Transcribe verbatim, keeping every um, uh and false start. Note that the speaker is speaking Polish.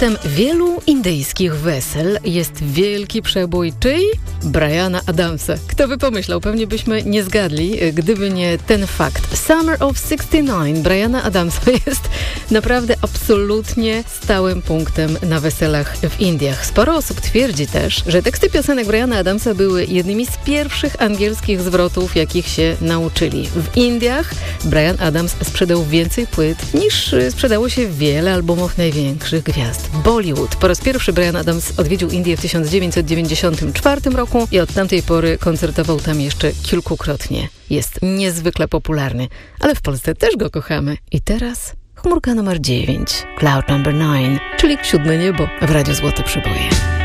punktem wielu indyjskich wesel jest wielki przebój czyj? Briana Adamsa. Kto by pomyślał? Pewnie byśmy nie zgadli, gdyby nie ten fakt. Summer of sixty nine Briana Adamsa jest naprawdę absolutnie stałym punktem na weselach w Indiach. Sporo osób twierdzi też, że teksty piosenek Briana Adamsa były jednymi z pierwszych angielskich zwrotów, jakich się nauczyli. W Indiach Bryan Adams sprzedał więcej płyt niż sprzedało się wiele albumów największych gwiazd Bollywood. Po raz pierwszy Bryan Adams odwiedził Indię w tysiąc dziewięćset dziewięćdziesiątym czwartym roku i od tamtej pory koncertował tam jeszcze kilkukrotnie. Jest niezwykle popularny, ale w Polsce też go kochamy. I teraz chmurka numer dziewięć, Cloud number nine, czyli siódme niebo w Radiu Złote Przeboje.